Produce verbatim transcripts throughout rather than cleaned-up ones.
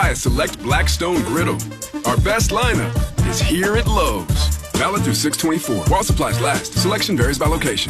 buy a select Blackstone griddle. Our best lineup is here at Lowe's. Valid through six twenty-four. While supplies last. Selection varies by location.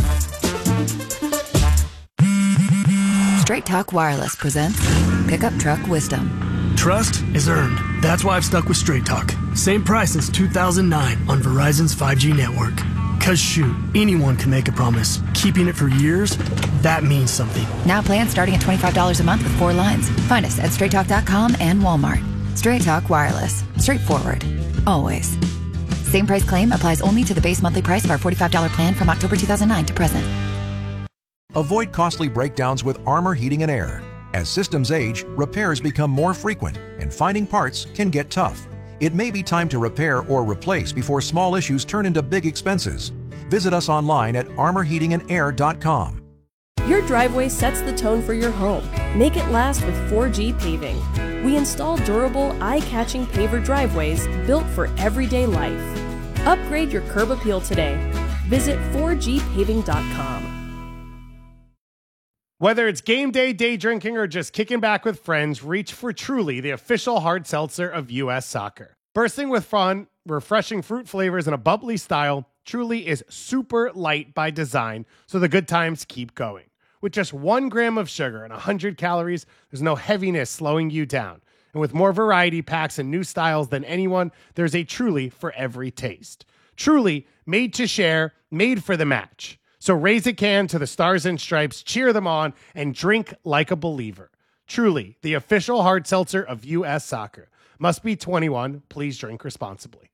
Straight Talk Wireless presents Pickup Truck Wisdom. Trust is earned. That's why I've stuck with Straight Talk. Same price since two thousand nine on Verizon's five G network. Cause shoot, anyone can make a promise. Keeping it for years, that means something. Now plans starting at twenty-five dollars a month with four lines. Find us at straight talk dot com and Walmart. Straight Talk Wireless. Straightforward. Always. Same price claim applies only to the base monthly price of our forty-five dollars plan from October two thousand nine to present. Avoid costly breakdowns with Armor Heating and Air. As systems age, repairs become more frequent, and finding parts can get tough. It may be time to repair or replace before small issues turn into big expenses. Visit us online at armor heating and air dot com. Your driveway sets the tone for your home. Make it last with four G Paving. We install durable, eye-catching paver driveways built for everyday life. Upgrade your curb appeal today. Visit four G paving dot com. Whether it's game day, day drinking, or just kicking back with friends, reach for Truly, the official hard seltzer of U S Soccer. Bursting with fun, refreshing fruit flavors, and a bubbly style, Truly is super light by design, so the good times keep going. With just one gram of sugar and one hundred calories, there's no heaviness slowing you down. And with more variety packs and new styles than anyone, there's a Truly for every taste. Truly, made to share, made for the match. So raise a can to the Stars and Stripes, cheer them on, and drink like a believer. Truly, the official hard seltzer of U S Soccer. Must be twenty-one. Please drink responsibly.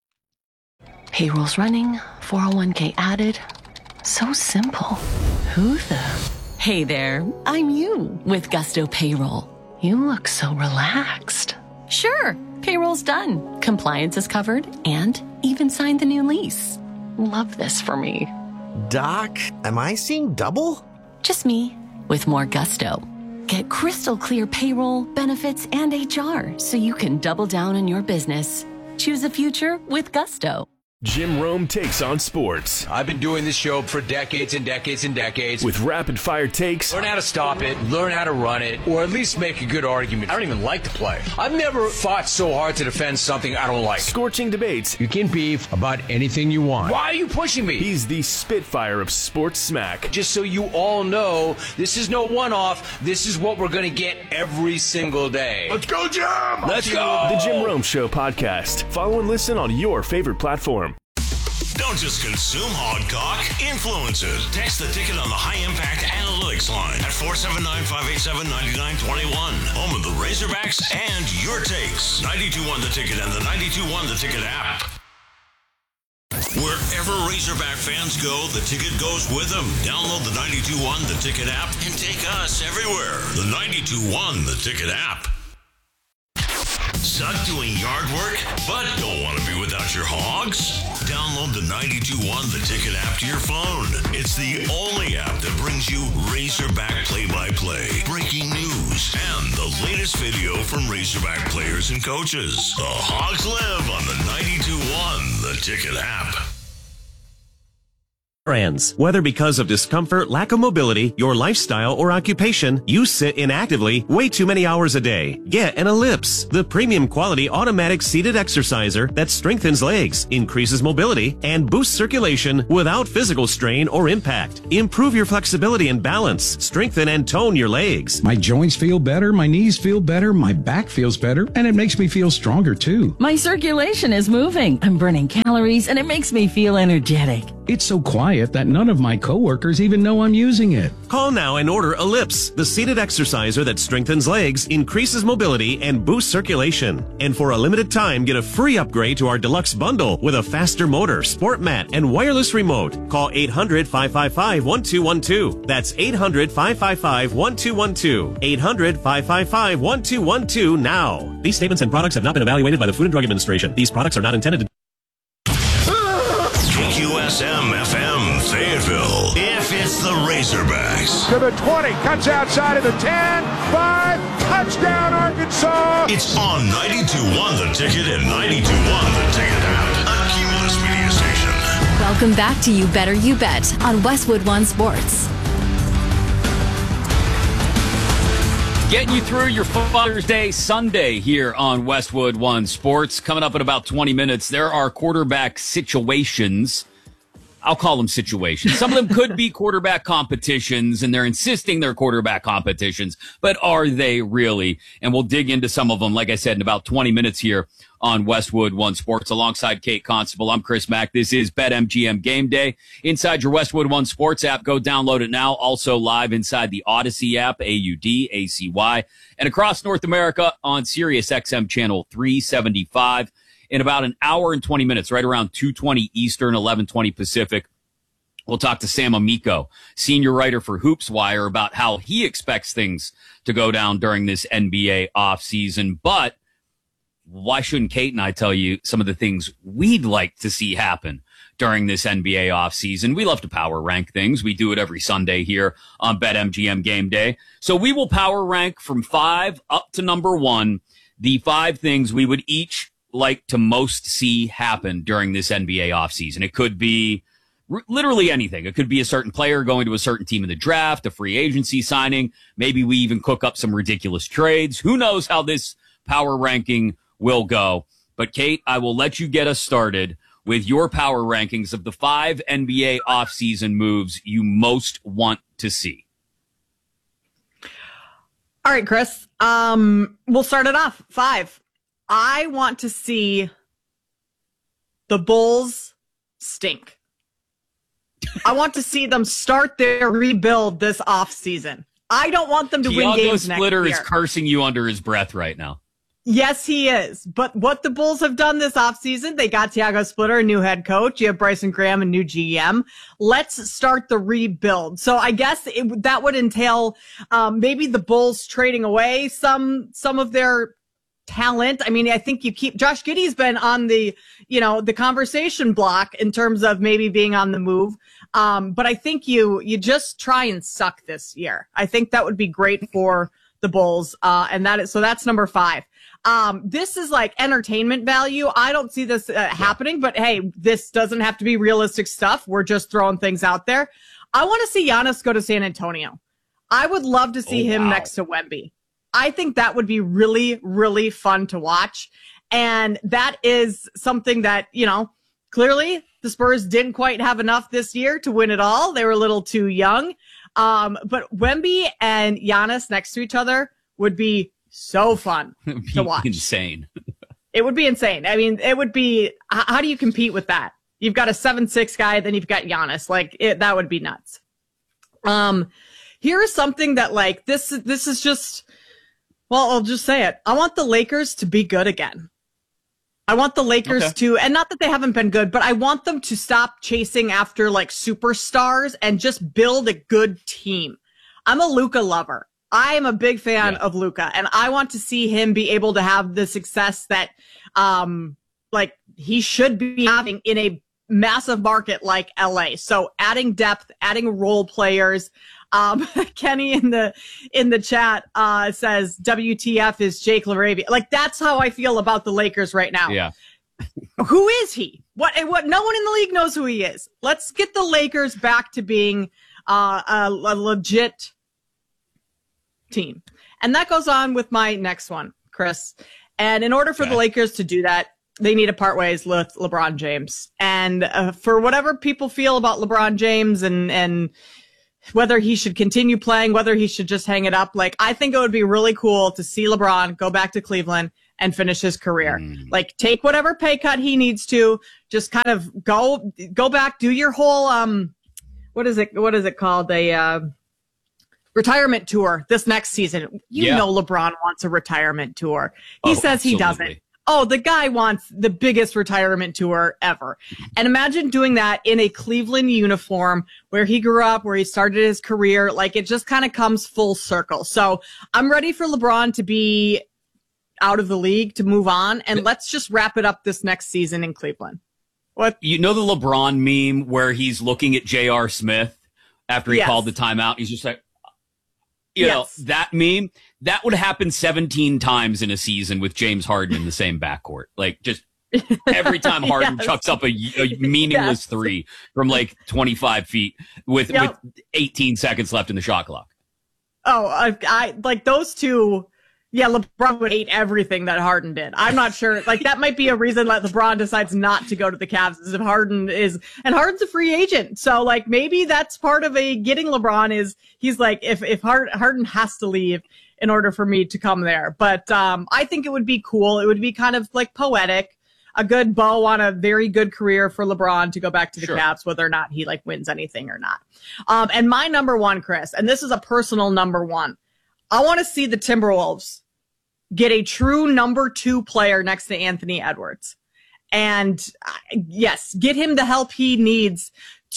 Payroll's running, four oh one k added. So simple. Who the? Hey there, I'm you with Gusto Payroll. You look so relaxed. Sure, payroll's done. Compliance is covered and even signed the new lease. Love this for me. Doc, am I seeing double? Just me, with more gusto. Get crystal clear payroll, benefits, and H R so you can double down on your business. Choose a future with gusto. Jim Rome takes on sports. I've been doing this show for decades and decades and decades. With rapid-fire takes. Learn how to stop it, learn how to run it, or at least make a good argument. I don't even like to play. I've never fought so hard to defend something I don't like. Scorching debates. You can beef about anything you want. Why are you pushing me? He's the Spitfire of sports smack. Just so you all know, this is no one-off. This is what we're going to get every single day. Let's go, Jim! Let's go! The Jim Rome Show podcast. Follow and listen on your favorite platform. Don't just consume Hogcock, influence it. Text the ticket on the High Impact Analytics line at four seven nine, five eight seven, nine nine two one. Home of the Razorbacks and your takes. ninety-two point one The Ticket and the ninety-two point one The Ticket app. Wherever Razorback fans go, the ticket goes with them. Download the ninety-two point one The Ticket app and take us everywhere. The ninety-two point one The Ticket app. Suck doing yard work, but don't want to be without your hogs? Download the ninety-two point one The Ticket app to your phone. It's the only app that brings you Razorback play-by-play, breaking news, and the latest video from Razorback players and coaches. The Hogs live on the ninety-two point one The Ticket app. Brands. Whether because of discomfort, lack of mobility, your lifestyle, or occupation, you sit inactively way too many hours a day. Get an Ellipse, the premium quality automatic seated exerciser that strengthens legs, increases mobility, and boosts circulation without physical strain or impact. Improve your flexibility and balance. Strengthen and tone your legs. My joints feel better, my knees feel better, my back feels better, and it makes me feel stronger too. My circulation is moving. I'm burning calories, and it makes me feel energetic. It's so quiet that none of my coworkers even know I'm using it. Call now and order Ellipse, the seated exerciser that strengthens legs, increases mobility, and boosts circulation. And for a limited time, get a free upgrade to our deluxe bundle with a faster motor, sport mat, and wireless remote. Call eight hundred, five five five, one two one two. That's eight hundred, five five five, one two one two. eight hundred, five five five, one two one two now. These statements and products have not been evaluated by the Food and Drug Administration. These products are not intended to K Q S M F M Fayetteville. If it's the Razorbacks. To the twenty, cuts outside of the ten, five, touchdown Arkansas. It's on ninety-two point one The Ticket and ninety-two point one The Ticket app. A Cumulus Media station. Welcome back to You Better You Bet on Westwood One Sports. Getting you through your Father's Day Sunday here on Westwood One Sports. Coming up in about twenty minutes, there are quarterback situations. I'll call them situations. Some of them could be quarterback competitions, and they're insisting they're quarterback competitions, but are they really? And we'll dig into some of them, like I said, in about twenty minutes here on Westwood One Sports. Alongside Kate Constable, I'm Chris Mack. This is BetMGM Game Day. Inside your Westwood One Sports app, go download it now. Also live inside the Odyssey app, A U D A C Y, and across North America on Sirius X M channel three seventy-five. In about an hour and twenty minutes, right around two twenty Eastern, eleven twenty Pacific, we'll talk to Sam Amico, senior writer for Hoops Wire, about how he expects things to go down during this N B A offseason. But why shouldn't Kate and I tell you some of the things we'd like to see happen during this N B A offseason? We love to power rank things. We do it every Sunday here on BetMGM Game Day. So we will power rank from five up to number one, the five things we would each like to most see happen during this N B A offseason. It could be r- literally anything. It could be a certain player going to a certain team in the draft, a free agency signing. Maybe we even cook up some ridiculous trades. Who knows how this power ranking will go. But Kate, I will let you get us started with your power rankings of the five N B A offseason moves you most want to see. All right, Chris. Um, we'll start it off. Five. I want to see the Bulls stink. I want to see them start their rebuild this offseason. I don't want them to Thiago win games next year. Splitter is cursing you under his breath right now. Yes, he is. But what the Bulls have done this offseason, they got Thiago Splitter, a new head coach. You have Bryson Graham, a new G M. Let's start the rebuild. So I guess it, that would entail um, maybe the Bulls trading away some some of their talent. I mean, I think you keep Josh Giddey's been on the, you know, the conversation block in terms of maybe being on the move. Um, but I think you, you just try and suck this year. I think that would be great for the Bulls. Uh, and that is, so that's number five. Um, this is like entertainment value. I don't see this uh, happening, but hey, this doesn't have to be realistic stuff. We're just throwing things out there. I want to see Giannis go to San Antonio. I would love to see oh, him wow. next to Wemby. I think that would be really, really fun to watch. And that is something that, you know, clearly the Spurs didn't quite have enough this year to win it all. They were a little too young. Um, but Wemby and Giannis next to each other would be so fun to watch. Insane. It would be insane. I mean, it would be, how do you compete with that? You've got a seven six guy, then you've got Giannis. Like, it, that would be nuts. Um, here is something that, like, this, this is just, well, I'll just say it. I want the Lakers to be good again. I want the Lakers okay. to, and not that they haven't been good, but I want them to stop chasing after like superstars and just build a good team. I'm a Luka lover. I am a big fan yeah. of Luka, and I want to see him be able to have the success that, um, like he should be having in a massive market like L A. So adding depth, adding role players. Um, Kenny in the, in the chat, uh, says W T F is Jake LaRavia. Like, that's how I feel about the Lakers right now. Yeah. Who is he? What, what, no one in the league knows who he is. Let's get the Lakers back to being, uh, a, a legit team. And that goes on with my next one, Chris. And in order for okay. the Lakers to do that, they need to part ways with LeBron James. And, uh, for whatever people feel about LeBron James and, and, whether he should continue playing, whether he should just hang it up. Like, I think it would be really cool to see LeBron go back to Cleveland and finish his career. Mm. Like, take whatever pay cut he needs to, just kind of go, go back, do your whole, um, what is it, what is it called? A, uh, retirement tour this next season. You yeah. know, LeBron wants a retirement tour. He oh, says he absolutely. doesn't. Oh, the guy wants the biggest retirement tour ever. And imagine doing that in a Cleveland uniform where he grew up, where he started his career. Like, it just kind of comes full circle. So I'm ready for LeBron to be out of the league, to move on. And let's just wrap it up this next season in Cleveland. What? You know the LeBron meme where he's looking at J R. Smith after he yes. called the timeout? He's just like, you yes. know, that meme, that would happen seventeen times in a season with James Harden in the same backcourt. Like, just every time Harden yes. chucks up a, a meaningless yes. three from like twenty-five feet with, yep. with eighteen seconds left in the shot clock. Oh, I, I like those two. Yeah, LeBron would hate everything that Harden did. I'm not sure. Like, that might be a reason that LeBron decides not to go to the Cavs is if Harden is, and Harden's a free agent. So, like, maybe that's part of a getting LeBron is he's like, if, if Harden has to leave in order for me to come there. But, um, I think it would be cool. It would be kind of like poetic, a good bow on a very good career for LeBron to go back to the Sure. Cavs, whether or not he like wins anything or not. Um, and my number one, Chris, and this is a personal number one. I want to see the Timberwolves get a true number two player next to Anthony Edwards. And uh, yes, get him the help he needs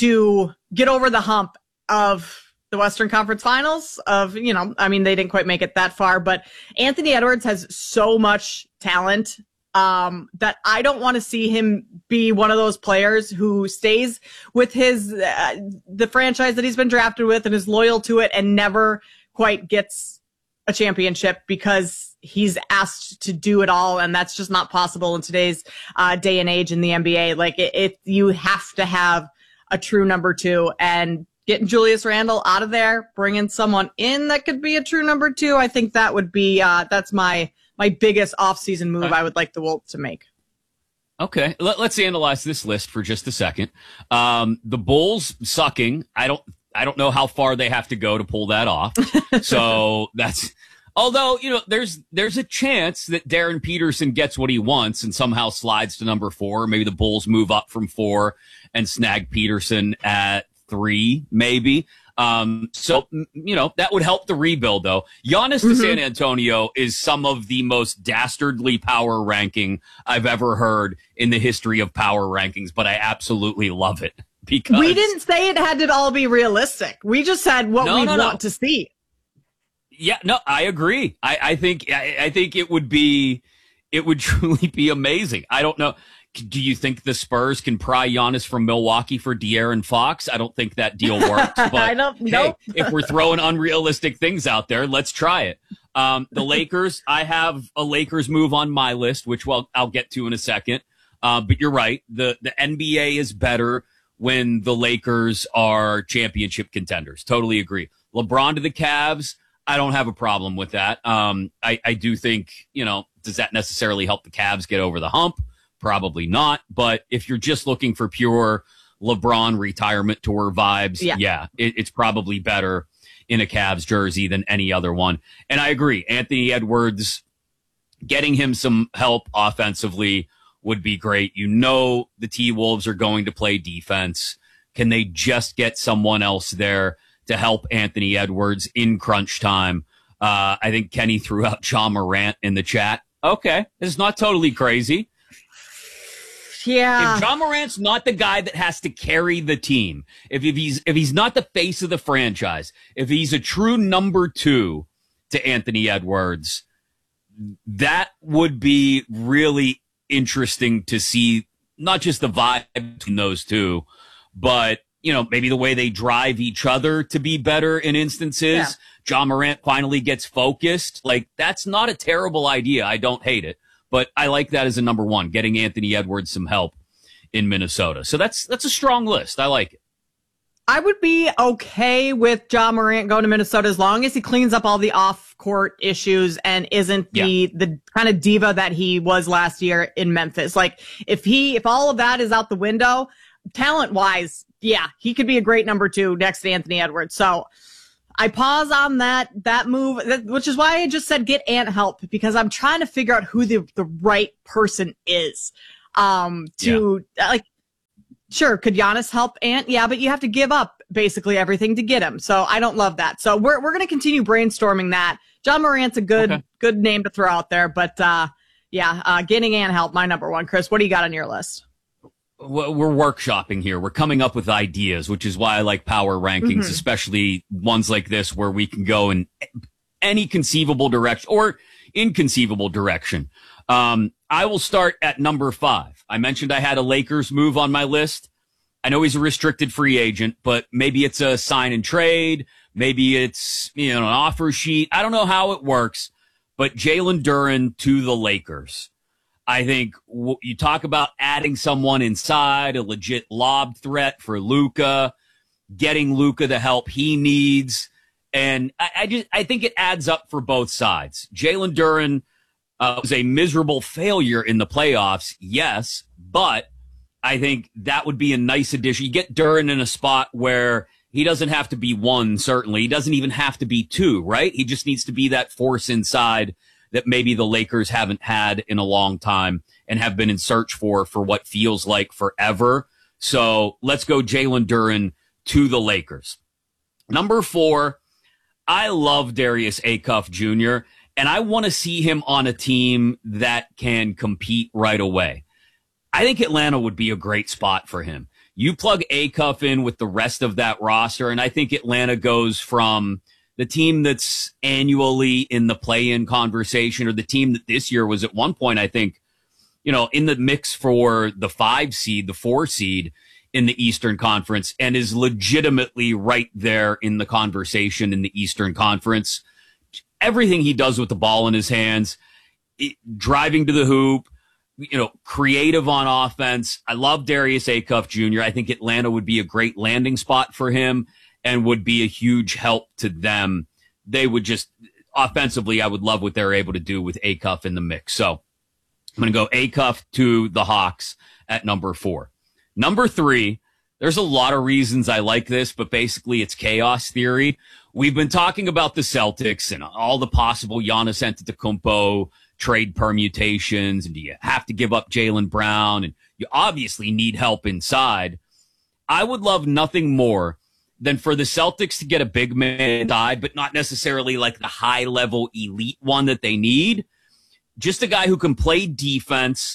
to get over the hump of the Western Conference Finals of, you know, I mean, they didn't quite make it that far, but Anthony Edwards has so much talent um, that I don't want to see him be one of those players who stays with his, uh, the franchise that he's been drafted with and is loyal to it and never quite gets a championship because he's asked to do it all. And that's just not possible in today's uh, day and age in the N B A. Like it, it, you have to have a true number two, and getting Julius Randle out of there, bringing someone in that could be a true number two. I think that would be, uh, that's my, my biggest offseason move. I would like the Wolves to make. Okay, Let, let's analyze this list for just a second. Um, the Bulls sucking. I don't, I don't know how far they have to go to pull that off. So that's, although, you know, there's, there's a chance that Darren Peterson gets what he wants and somehow slides to number four. Maybe the Bulls move up from four and snag Peterson at three, maybe. Um, so, you know, that would help the rebuild, though. Giannis mm-hmm. to San Antonio is some of the most dastardly power ranking I've ever heard in the history of power rankings, but I absolutely love it. Because we didn't say it had to all be realistic. We just said what no, we no, want no. to see. Yeah, no, I agree. I, I think I, I think it would be it would truly be amazing. I don't know. Do you think the Spurs can pry Giannis from Milwaukee for De'Aaron Fox? I don't think that deal works. But I don't hey, know. If we're throwing unrealistic things out there, let's try it. Um, the Lakers, I have a Lakers move on my list, which well, I'll get to in a second. Uh, but you're right. The the N B A is better when the Lakers are championship contenders. Totally agree. LeBron to the Cavs, I don't have a problem with that. Um, I, I do think, you know, does that necessarily help the Cavs get over the hump? Probably not. But if you're just looking for pure LeBron retirement tour vibes, yeah, yeah it, it's probably better in a Cavs jersey than any other one. And I agree. Anthony Edwards, getting him some help offensively would be great. You know, the T-Wolves are going to play defense. Can they just get someone else there to help Anthony Edwards in crunch time? Uh, I think Kenny threw out Ja Morant in the chat. Okay. It's not totally crazy. Yeah. If Ja Morant's not the guy that has to carry the team, if, if he's, if he's not the face of the franchise, if he's a true number two to Anthony Edwards, that would be really interesting to see, not just the vibe between those two, but, you know, maybe the way they drive each other to be better in instances. Yeah. Ja Morant finally gets focused. Like, that's not a terrible idea. I don't hate it, but I like that as a number one, getting Anthony Edwards some help in Minnesota. So that's, that's a strong list. I like it. I would be okay with Ja Morant going to Minnesota as long as he cleans up all the off-court issues and isn't the yeah. the kind of diva that he was last year in Memphis. Like, if he, if all of that is out the window, talent-wise, yeah, he could be a great number two next to Anthony Edwards. So I pause on that that move, that, which is why I just said get Ant help, because I'm trying to figure out who the the right person is. Um, to yeah. like. Sure, could Giannis help Ant? Yeah, but you have to give up basically everything to get him. So I don't love that. So we're we're going to continue brainstorming that. Ja Morant's a good okay. good name to throw out there, but uh, yeah, uh, getting Ant help, my number one. Chris, what do you got on your list? We're workshopping here. We're coming up with ideas, which is why I like power rankings, mm-hmm. especially ones like this where we can go in any conceivable direction or inconceivable direction. Um, I will start at number five. I mentioned I had a Lakers move on my list. I know he's a restricted free agent, but maybe it's a sign and trade. Maybe it's, you know, an offer sheet. I don't know how it works, but Jalen Duren to the Lakers. I think w- you talk about adding someone inside, a legit lob threat for Luka, getting Luka the help he needs. And I, I just I think it adds up for both sides. Jalen Duren uh, was a miserable failure in the playoffs, yes, but I think that would be a nice addition. You get Duren in a spot where he doesn't have to be one, certainly. He doesn't even have to be two, right? He just needs to be that force inside that maybe the Lakers haven't had in a long time and have been in search for for what feels like forever. So let's go Jalen Duren to the Lakers. Number four, I love Darius Acuff Junior, and I want to see him on a team that can compete right away. I think Atlanta would be a great spot for him. You plug Acuff in with the rest of that roster, and I think Atlanta goes from the team that's annually in the play-in conversation, or the team that this year was at one point, I think, you know, in the mix for the five seed, the four seed in the Eastern Conference, and is legitimately right there in the conversation in the Eastern Conference. Everything he does with the ball in his hands, it, driving to the hoop, you know, creative on offense. I love Darius Acuff Junior I think Atlanta would be a great landing spot for him and would be a huge help to them. They would just, offensively, I would love what they're able to do with Acuff in the mix. So I'm going to go Acuff to the Hawks at number four. Number three, there's a lot of reasons I like this, but basically it's chaos theory. We've been talking about the Celtics and all the possible Giannis Antetokounmpo trade permutations, and do you have to give up Jaylen Brown? And you obviously need help inside. I would love nothing more than for the Celtics to get a big man inside, but not necessarily like the high-level elite one that they need. Just a guy who can play defense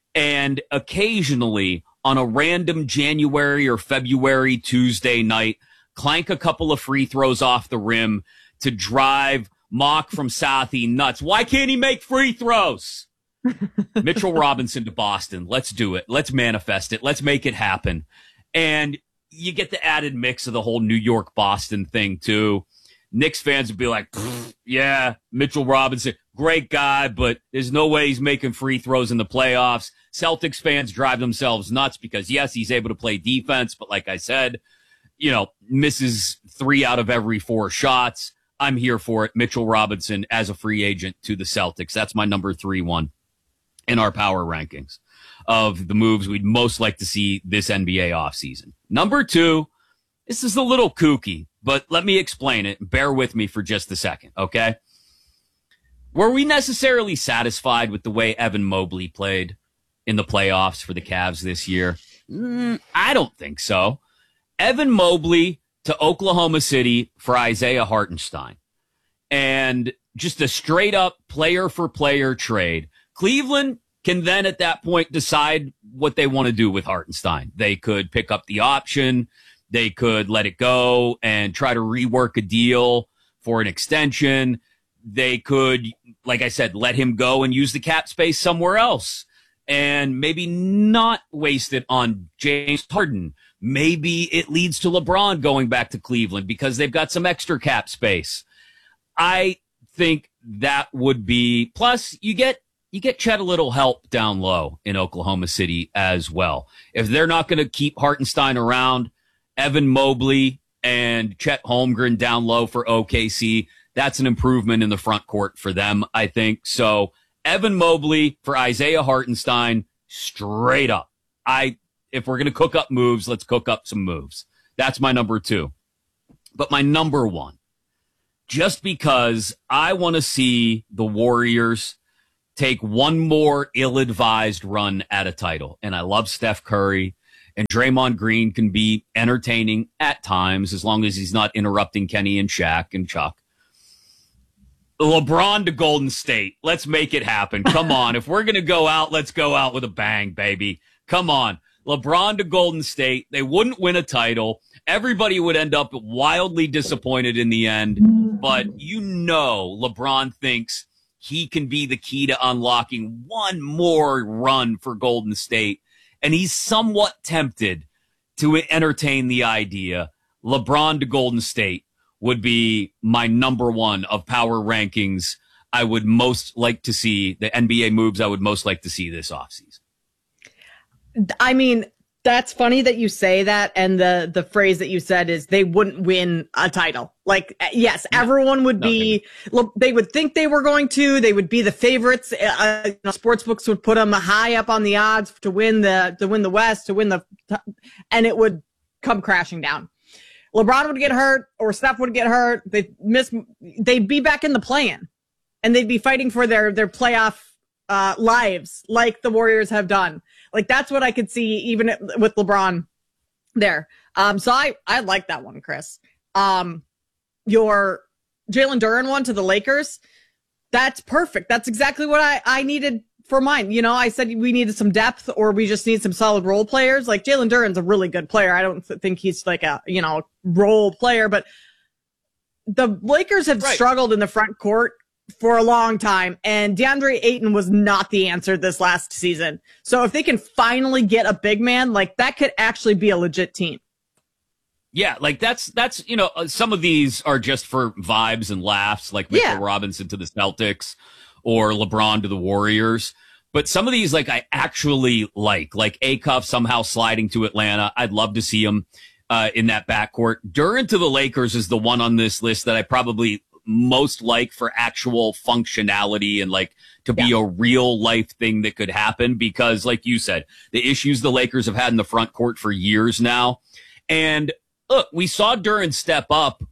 and occasionally on a random January or February Tuesday night, clank a couple of free throws off the rim to drive Mock from Southie nuts. Why can't he make free throws? Mitchell Robinson to Boston. Let's do it. Let's manifest it. Let's make it happen. And you get the added mix of the whole New York-Boston thing, too. Knicks fans would be like, yeah, Mitchell Robinson, great guy, but there's no way he's making free throws in the playoffs. Celtics fans drive themselves nuts because, yes, he's able to play defense, but like I said, you know, misses three out of every four shots. I'm here for it. Mitchell Robinson as a free agent to the Celtics. That's my number three one in our power rankings of the moves we'd most like to see this N B A offseason. Number two, this is a little kooky, but let me explain it. Bear with me for just a second, okay? Were we necessarily satisfied with the way Evan Mobley played in the playoffs for the Cavs this year? Mm, I don't think so. Evan Mobley to Oklahoma City for Isaiah Hartenstein. And just a straight up player for player trade. Cleveland can then at that point decide what they want to do with Hartenstein. They could pick up the option. They could let it go and try to rework a deal for an extension. They could, like I said, let him go and use the cap space somewhere else and maybe not waste it on James Harden. Maybe it leads to LeBron going back to Cleveland because they've got some extra cap space. I think that would be, plus you get, you get Chet a little help down low in Oklahoma City as well. If they're not going to keep Hartenstein around, Evan Mobley and Chet Holmgren down low for O K C, that's an improvement in the front court for them, I think. So Evan Mobley for Isaiah Hartenstein, straight up. I, if we're going to cook up moves, let's cook up some moves. That's my number two. But my number one, just because I want to see the Warriors take one more ill-advised run at a title. And I love Steph Curry, and Draymond Green can be entertaining at times as long as he's not interrupting Kenny and Shaq and Chuck. LeBron to Golden State. Let's make it happen. Come on. If we're going to go out, let's go out with a bang, baby. Come on. LeBron to Golden State. They wouldn't win a title. Everybody would end up wildly disappointed in the end. But you know LeBron thinks he can be the key to unlocking one more run for Golden State. And he's somewhat tempted to entertain the idea. LeBron to Golden State would be my number one of power rankings. I would most like to see, the N B A moves I would most like to see this offseason. I mean, That's funny that you say that, and the the phrase that you said is they wouldn't win a title. Like, yes, everyone would be, they would think they were going to, they would be the favorites. Uh, you know, sports books would put them high up on the odds to win the to win the West, to win the, and it would come crashing down. LeBron would get hurt, or Steph would get hurt. They'd miss, they'd be back in the play-in, and they'd be fighting for their their playoff uh, lives, like the Warriors have done. Like, that's what I could see even with LeBron there. Um, so I, I like that one, Chris. Um, your Jalen Duren one to the Lakers, that's perfect. That's exactly what I, I needed for mine. You know, I said we needed some depth, or we just need some solid role players. Like, Jalen Duren's a really good player. I don't th- think he's like a, you know, role player, but the Lakers have right. struggled in the front court for a long time, and DeAndre Ayton was not the answer this last season. So if they can finally get a big man, like, that could actually be a legit team. Yeah, like that's, that's, you know, some of these are just for vibes and laughs, like Mitchell yeah. Robinson to the Celtics or LeBron to the Warriors. But some of these, like, I actually like, like Acuff somehow sliding to Atlanta. I'd love to see him uh, in that backcourt. Duren to the Lakers is the one on this list that I probably most like for actual functionality and like to be yeah. a real life thing that could happen, because like you said, the issues the Lakers have had in the front court for years now. And look, we saw Duren step up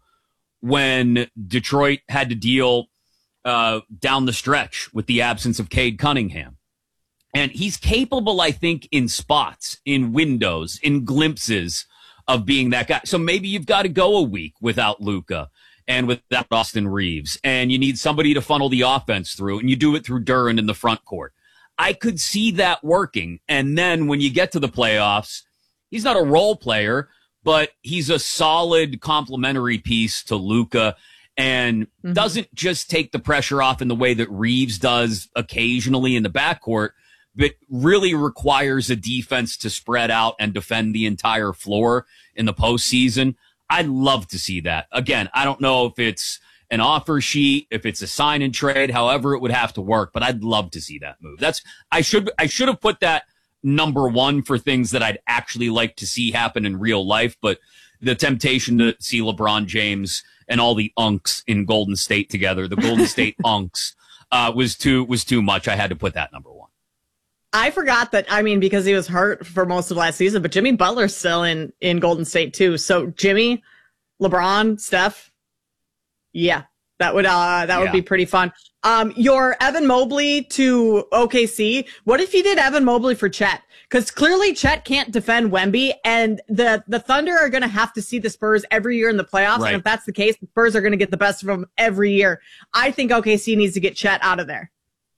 when Detroit had to deal uh, down the stretch with the absence of Cade Cunningham. And he's capable, I think, in spots, in windows, in glimpses of being that guy. So maybe you've got to go a week without Luka and without Austin Reeves, and you need somebody to funnel the offense through, and you do it through Duren in the front court. I could see that working. And then when you get to the playoffs, he's not a role player, but he's a solid complementary piece to Luka, and mm-hmm. doesn't just take the pressure off in the way that Reeves does occasionally in the backcourt, but really requires a defense to spread out and defend the entire floor in the postseason. I'd love to see that. Again, I don't know if it's an offer sheet, if it's a sign and trade, however it would have to work, but I'd love to see that move. That's, I should, I should have put that number one for things that I'd actually like to see happen in real life, but the temptation to see LeBron James and all the unks in Golden State together, the Golden State unks, uh, was too, was too much. I had to put that number one. I forgot that, I mean, because he was hurt for most of last season, but Jimmy Butler's still in, in Golden State too. So Jimmy, LeBron, Steph. Yeah, that would, uh, that would yeah. be pretty fun. Um, your Evan Mobley to O K C. What if you did Evan Mobley for Chet? Cause clearly Chet can't defend Wemby, and the, the Thunder are going to have to see the Spurs every year in the playoffs. Right. And if that's the case, the Spurs are going to get the best of them every year. I think O K C needs to get Chet out of there.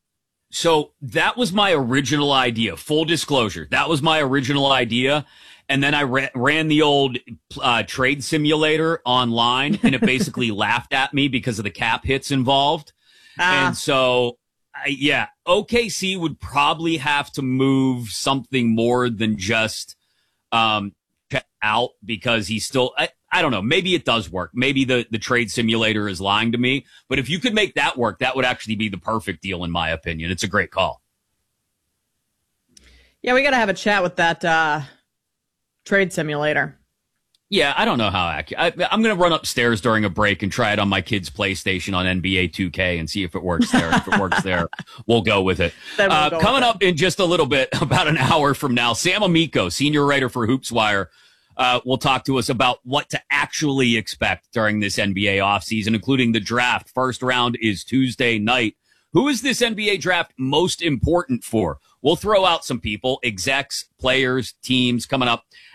So that was my original idea. Full disclosure. That was my original idea. And then I ra- ran the old uh, trade simulator online, and it basically laughed at me because of the cap hits involved. Ah. And so, I, yeah, O K C would probably have to move something more than just um, check out, because he's still, I, I don't know, maybe it does work. Maybe the, the trade simulator is lying to me. But if you could make that work, that would actually be the perfect deal, in my opinion. It's a great call. Yeah, we got to have a chat with that uh, trade simulator. Yeah, I don't know how accurate. I, I'm going to run upstairs during a break and try it on my kid's PlayStation on N B A two K and see if it works there. If it works there, we'll go with it. We'll uh, go coming with up it. in just a little bit, about an hour from now, Sam Amico, senior writer for HoopsWire, uh, will talk to us about what to actually expect during this N B A offseason, including the draft. First round is Tuesday night. Who is this N B A draft most important for? We'll throw out some people, execs, players, teams, coming up